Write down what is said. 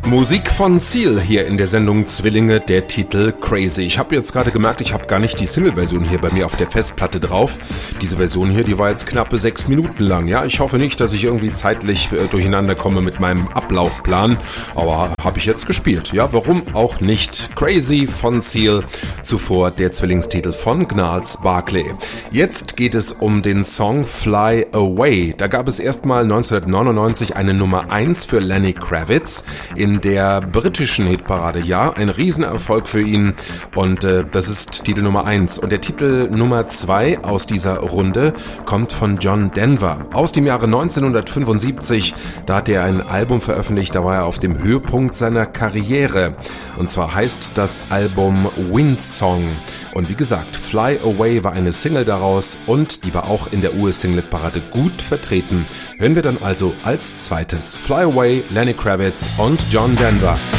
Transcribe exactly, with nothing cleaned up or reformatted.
Musik von Seal hier in der Sendung Zwillinge, der Titel Crazy. Ich habe jetzt gerade gemerkt, ich habe gar nicht die Single-Version hier bei mir auf der Festplatte drauf. Diese Version hier, die war jetzt knappe sechs Minuten lang. Ja, ich hoffe nicht, dass ich irgendwie zeitlich äh, durcheinander komme mit meinem Ablaufplan, aber habe ich jetzt gespielt. Ja, warum auch nicht? Crazy von Seal, zuvor der Zwillingstitel von Gnarls Barkley. Jetzt geht es um den Song Fly Away. Da gab es erstmal neunzehnhundertneunundneunzig eine Nummer eins für Lenny Kravitz in der britischen Hitparade. Ja, ein Riesenerfolg für ihn und äh, das ist Titel Nummer eins. Und der Titel Nummer zwei aus dieser Runde kommt von John Denver aus dem Jahre neunzehnhundertfünfundsiebzig. Da hat er ein Album veröffentlicht, da war er auf dem Höhepunkt seiner Karriere. Und zwar heißt das Album Wind Song. Und wie gesagt, Fly Away war eine Single daraus und die war auch in der U S-Single-Parade gut vertreten. Hören wir dann also als zweites Fly Away, Lenny Kravitz und John Denver.